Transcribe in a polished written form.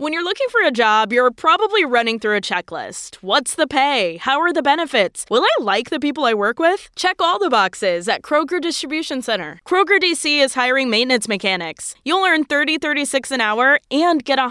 When you're looking for a job, you're probably running through a checklist. What's the pay? How are the benefits? Will I like the people I work with? Check all the boxes at Kroger Distribution Center. Kroger DC is hiring maintenance mechanics. You'll earn $30.36 an hour and get